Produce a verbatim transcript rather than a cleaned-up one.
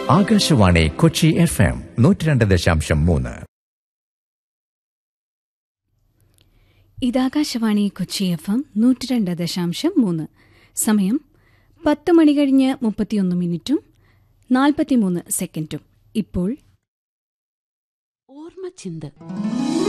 Akashvani Kochi F M നൂറ്റി രണ്ട് ദശാംശം മൂന്ന്. ഇതാകാശവാണി കൊച്ചി എഫ് എം നൂറ്റി രണ്ട് ദശാംശം മൂന്ന്. സമയം പത്ത് മണി കഴിഞ്ഞ് മുപ്പത്തിയൊന്ന് മിനിറ്റും നാൽപ്പത്തിമൂന്ന് സെക്കൻഡും. ഇപ്പോൾ ഓർമ്മച്ചിന്ത്.